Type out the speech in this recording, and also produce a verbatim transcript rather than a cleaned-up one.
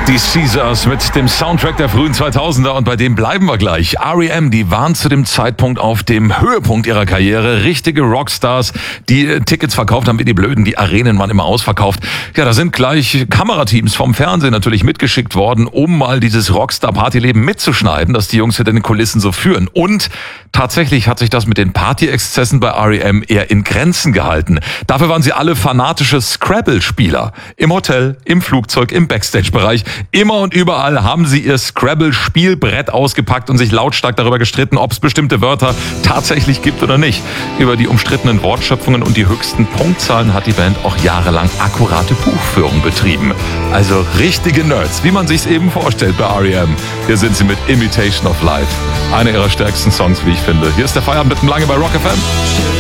Die Caesars mit dem Soundtrack der frühen zweitausender und bei dem bleiben wir gleich. R E M, die waren zu dem Zeitpunkt auf dem Höhepunkt ihrer Karriere. Richtige Rockstars, die äh, Tickets verkauft haben wie die Blöden. Die Arenen waren immer ausverkauft. Ja, da sind gleich Kamerateams vom Fernsehen natürlich mitgeschickt worden, um mal dieses Rockstar-Partyleben mitzuschneiden, das die Jungs hinter den Kulissen so führen. Und tatsächlich hat sich das mit den Party-Exzessen bei R E M eher in Grenzen gehalten. Dafür waren sie alle fanatische Scrabble-Spieler. Im Hotel, im Flugzeug, im Backstage-Bereich. Immer und überall haben sie ihr Scrabble-Spielbrett ausgepackt und sich lautstark darüber gestritten, ob es bestimmte Wörter tatsächlich gibt oder nicht. Über die umstrittenen Wortschöpfungen und die höchsten Punktzahlen hat die Band auch jahrelang akkurate Buchführung betrieben. Also richtige Nerds, wie man sich's eben vorstellt bei R E M. Hier sind sie mit Imitation of Life. Einer ihrer stärksten Songs, wie ich finde. Hier ist der Feierabend mit dem Lange bei Rock F M.